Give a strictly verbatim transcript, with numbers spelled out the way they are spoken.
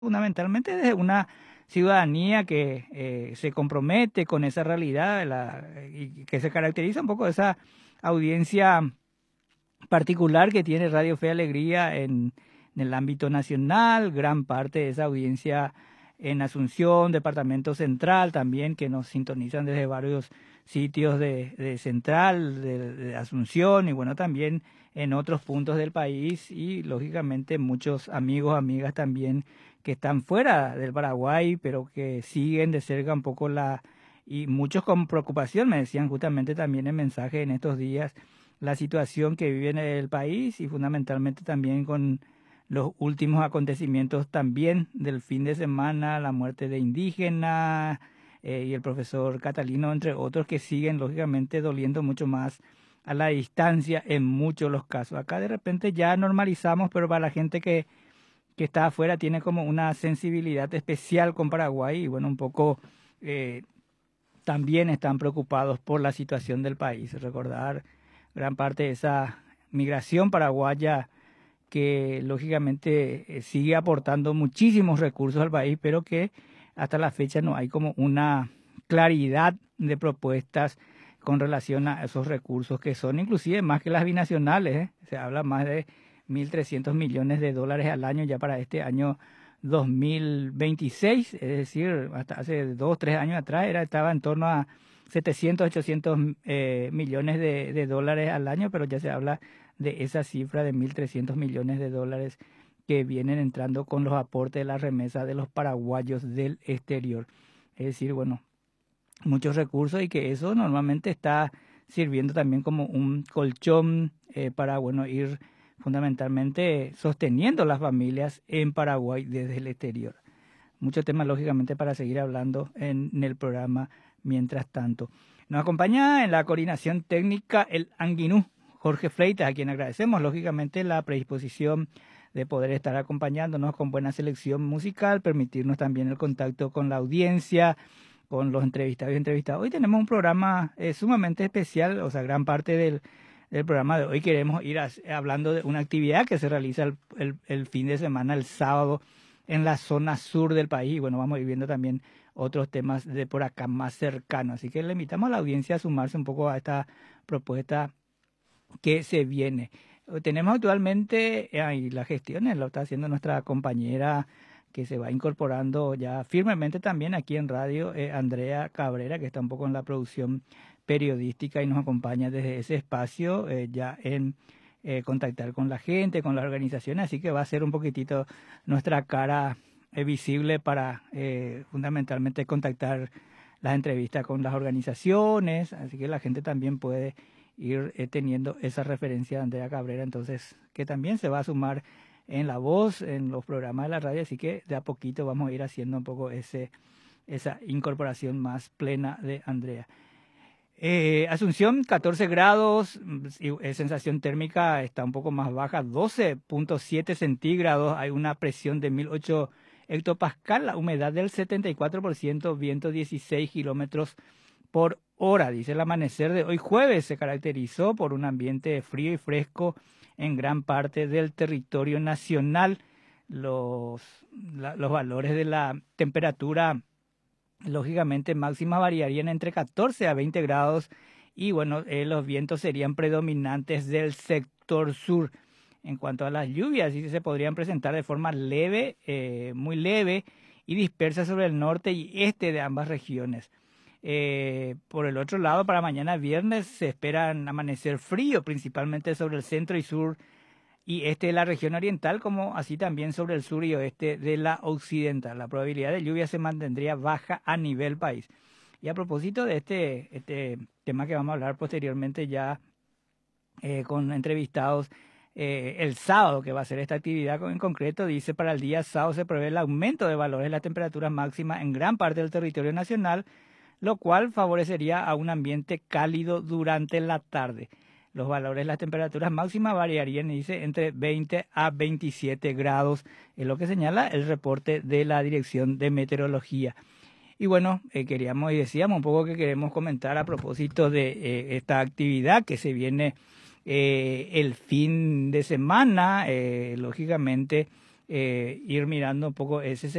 fundamentalmente desde una ciudadanía que eh, se compromete con esa realidad la, y que se caracteriza un poco de esa audiencia particular que tiene Radio Fe y Alegría en, en el ámbito nacional, gran parte de esa audiencia en Asunción, Departamento Central también, que nos sintonizan desde varios sitios de, de Central, de, de Asunción y bueno, también en otros puntos del país y lógicamente muchos amigos, amigas también que están fuera del Paraguay, pero que siguen de cerca un poco la, y muchos con preocupación me decían justamente también en mensaje en estos días, la situación que vive en el país y fundamentalmente también con los últimos acontecimientos también del fin de semana, la muerte de indígenas eh, y el profesor Catalino, entre otros, que siguen lógicamente doliendo mucho más a la distancia en muchos de los casos. Acá de repente ya normalizamos, pero para la gente que, que está afuera tiene como una sensibilidad especial con Paraguay y bueno, un poco eh, también están preocupados por la situación del país. Recordar gran parte de esa migración paraguaya que lógicamente eh, sigue aportando muchísimos recursos al país, pero que hasta la fecha no hay como una claridad de propuestas con relación a esos recursos que son inclusive más que las binacionales, ¿eh? Se habla más de mil trescientos millones de dólares al año ya para este año dos mil veintiséis, es decir, hasta hace dos, tres años atrás era, estaba en torno a setecientos, ochocientos eh, millones de, de dólares al año, pero ya se habla de esa cifra de mil trescientos millones de dólares que vienen entrando con los aportes de la remesa de los paraguayos del exterior. Es decir, bueno, muchos recursos y que eso normalmente está sirviendo también como un colchón eh, para, bueno, ir fundamentalmente sosteniendo las familias en Paraguay desde el exterior. Muchos temas, lógicamente, para seguir hablando en, en el programa mientras tanto. Nos acompaña en la coordinación técnica el Anguinú, Jorge Freitas, a quien agradecemos, lógicamente, la predisposición de poder estar acompañándonos con buena selección musical, permitirnos también el contacto con la audiencia, con los entrevistados y entrevistados. Hoy tenemos un programa eh, sumamente especial, o sea, gran parte del, del programa de hoy queremos ir a, hablando de una actividad que se realiza el, el, el fin de semana, el sábado, en la zona sur del país. Y bueno, vamos a ir viendo también otros temas de por acá más cercanos. Así que le invitamos a la audiencia a sumarse un poco a esta propuesta que se viene. Tenemos actualmente, eh, y las gestiones lo está haciendo nuestra compañera que se va incorporando ya firmemente también aquí en radio, eh, Andrea Cabrera, que está un poco en la producción periodística y nos acompaña desde ese espacio eh, ya en eh, contactar con la gente, con las organizaciones, así que va a ser un poquitito nuestra cara eh, visible para eh, fundamentalmente contactar las entrevistas con las organizaciones, así que la gente también puede ir eh, teniendo esa referencia de Andrea Cabrera, entonces que también se va a sumar en La Voz, en los programas de la radio, así que de a poquito vamos a ir haciendo un poco ese, esa incorporación más plena de Andrea. Eh, Asunción, catorce grados, eh, sensación térmica está un poco más baja, doce punto siete centígrados, hay una presión de mil ocho hectopascal, la humedad del setenta y cuatro por ciento, viento dieciséis kilómetros por hora. Dice el amanecer de hoy jueves se caracterizó por un ambiente frío y fresco en gran parte del territorio nacional. Los, la, los valores de la temperatura, lógicamente máxima, variarían entre catorce a veinte grados y bueno, eh, los vientos serían predominantes del sector sur. En cuanto a las lluvias, sí se podrían presentar de forma leve, eh, muy leve y dispersas sobre el norte y este de ambas regiones. Eh, por el otro lado, para mañana viernes se esperan amanecer frío, principalmente sobre el centro y sur y este de la región oriental, como así también sobre el sur y oeste de la occidental. La probabilidad de lluvia se mantendría baja a nivel país. Y a propósito de este, este tema que vamos a hablar posteriormente ya eh, con entrevistados, eh, el sábado que va a ser esta actividad en concreto, dice para el día sábado se prevé el aumento de valores de las temperaturas máximas en gran parte del territorio nacional, lo cual favorecería a un ambiente cálido durante la tarde. Los valores de las temperaturas máximas variarían, dice, entre veinte a veintisiete grados, es lo que señala el reporte de la Dirección de Meteorología. Y bueno, eh, queríamos y decíamos un poco que queremos comentar a propósito de eh, esta actividad que se viene eh, el fin de semana, eh, lógicamente eh, ir mirando un poco ese